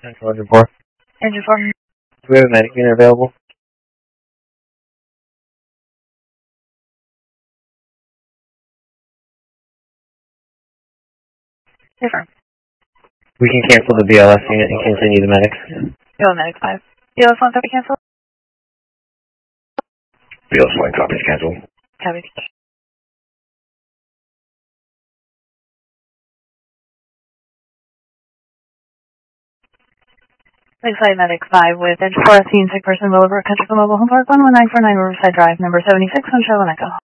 Central Engine 4. Engine 4. Do we have a medic unit available? Different. We can cancel the BLS unit and continue the medics. Go medic 5. BLS 1 copy cancel. BLS 1 copies canceled. Copy. Lakeside Medic 5 with Edge 4, scene sick person will over Country Club Mobile Home Park 11949 Riverside Drive, number 76, Hotel Echo.